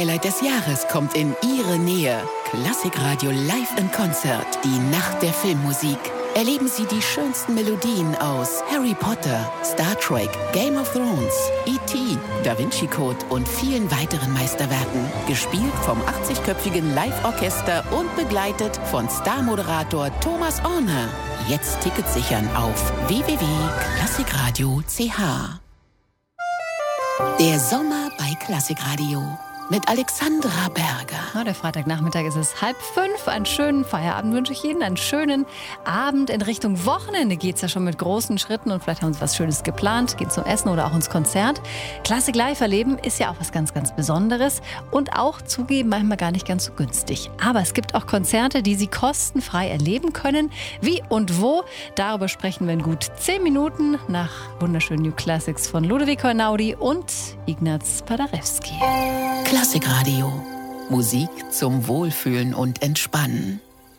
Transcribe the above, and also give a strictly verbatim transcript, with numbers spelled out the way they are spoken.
Highlight des Jahres kommt in Ihre Nähe. Klassikradio Live in Konzert. Die Nacht der Filmmusik. Erleben Sie die schönsten Melodien aus Harry Potter, Star Trek, Game of Thrones, E T, Da Vinci Code und vielen weiteren Meisterwerken. Gespielt vom achtzigköpfigen Live-Orchester und begleitet von Star-Moderator Thomas Orner. Jetzt Tickets sichern auf w w w punkt klassikradio punkt c h. Der Sommer bei Klassikradio. Mit Alexandra Berger. Ja, der Freitagnachmittag ist es halb fünf. Einen schönen Feierabend wünsche ich Ihnen. Einen schönen Abend in Richtung Wochenende geht es ja schon mit großen Schritten. Und vielleicht haben Sie was Schönes geplant. Geht zum Essen oder auch ins Konzert. Klassik live erleben ist ja auch was ganz, ganz Besonderes. Und auch zugeben manchmal gar nicht ganz so günstig. Aber es gibt auch Konzerte, die Sie kostenfrei erleben können. Wie und wo? Darüber sprechen wir in gut zehn Minuten nach wunderschönen New Classics von Ludovico Einaudi und Ignaz Paderewski. Klassikradio. Musik zum Wohlfühlen und Entspannen.